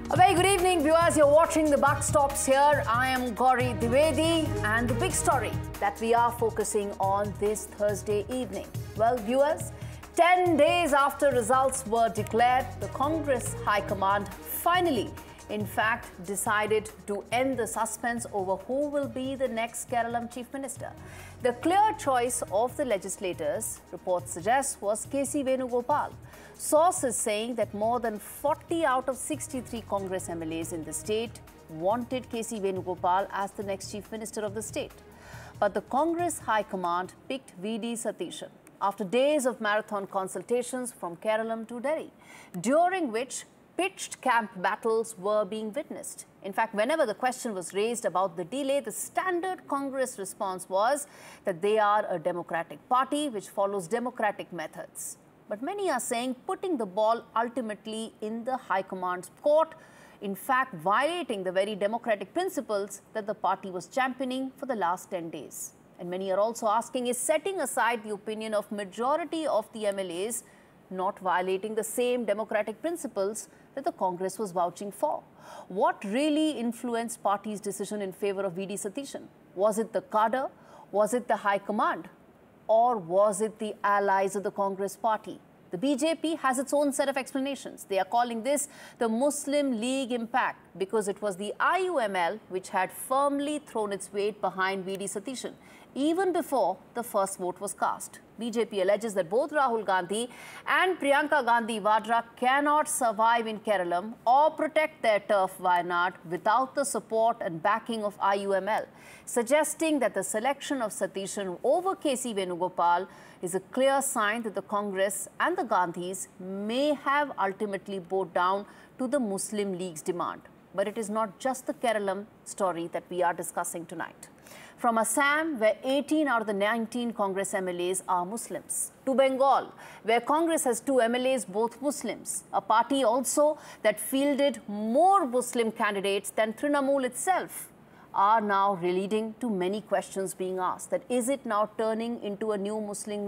A very good evening, viewers. You're watching The Buck Stops Here. I am Gauri Dwivedi, and the big story that we are focusing on this Thursday evening. Well, viewers, 10 days after results were declared, the Congress High Command finally, in fact, decided to end the suspense over who will be the next Kerala Chief Minister. The clear choice of the legislators, reports suggest, was K.C. Venugopal. Sources saying that more than 40 out of 63 Congress MLAs in the state wanted K.C. Venugopal as the next Chief Minister of the state. But the Congress High Command picked V.D. Satheesan after days of marathon consultations from Kerala to Delhi, during which pitched camp battles were being witnessed. In fact, whenever the question was raised about the delay, the standard Congress response was that they are a democratic party which follows democratic methods. But many are saying putting the ball ultimately in the High Command's court, in fact violating the very democratic principles that the party was championing for the last 10 days. And many are also asking, is setting aside the opinion of majority of the MLAs not violating the same democratic principles that the Congress was vouching for? What really influenced party's decision in favor of V.D. Satheesan? Was it the cadre? Was it the High Command? Or was it the allies of the Congress party? The BJP has its own set of explanations. They are calling this the Muslim League impact because it was the IUML which had firmly thrown its weight behind V.D. Satheesan even before the first vote was cast. BJP alleges that both Rahul Gandhi and Priyanka Gandhi Vadra cannot survive in Kerala or protect their turf Wayanad without the support and backing of IUML, suggesting that the selection of Satheesan over K.C. Venugopal is a clear sign that the Congress and the Gandhis may have ultimately bowed down to the Muslim League's demand. But it is not just the Kerala story that we are discussing tonight. From Assam, where 18 out of the 19 Congress MLAs are Muslims, to Bengal, where Congress has 2 MLAs, both Muslims, a party also that fielded more Muslim candidates than Trinamool itself, are now leading to many questions being asked. That is it now turning into a new Muslim